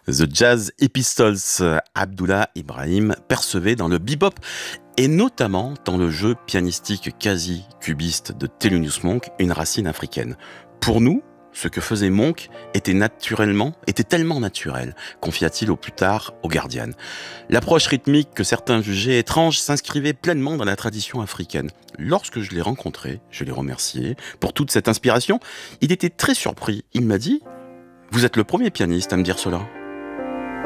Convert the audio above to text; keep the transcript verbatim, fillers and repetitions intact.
The Jazz Epistles, Abdullah Ibrahim percevait dans le bebop et notamment dans le jeu pianistique quasi-cubiste de Thelonious Monk une racine africaine. Pour nous, ce que faisait Monk était naturellement, était tellement naturel, confia-t-il au plus tard au Guardian. L'approche rythmique que certains jugeaient étrange s'inscrivait pleinement dans la tradition africaine. Lorsque je l'ai rencontré, je l'ai remercié pour toute cette inspiration. Il était très surpris. Il m'a dit « Vous êtes le premier pianiste à me dire cela ».